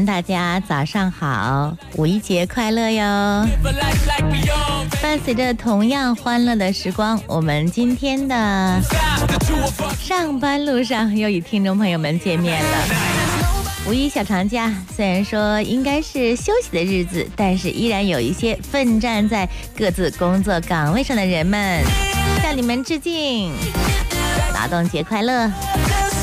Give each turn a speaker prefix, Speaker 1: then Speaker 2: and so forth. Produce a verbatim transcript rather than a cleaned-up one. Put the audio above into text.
Speaker 1: 大家早上好，五一节快乐哟！伴随着同样欢乐的时光，我们今天的上班路上又与听众朋友们见面了。五一小长假，虽然说应该是休息的日子，但是依然有一些奋战在各自工作岗位上的人们，向你们致敬，劳动节快乐！